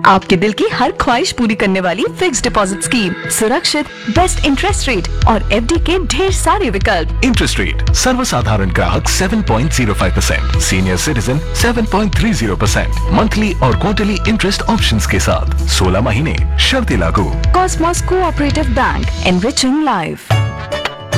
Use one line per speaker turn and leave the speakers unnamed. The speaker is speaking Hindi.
आपके दिल की हर ख्वाहिश पूरी करने वाली फिक्स डिपॉजिट स्कीम, सुरक्षित, बेस्ट इंटरेस्ट रेट और एफडी के ढेर सारे विकल्प।
इंटरेस्ट रेट सर्वसाधारण ग्राहक 7.05%, सीनियर सिटीजन 7.30%, मंथली और क्वार्टरली इंटरेस्ट ऑप्शंस के साथ 16 महीने, शर्तें लागू।
Cosmos cooperative bank, enriching life.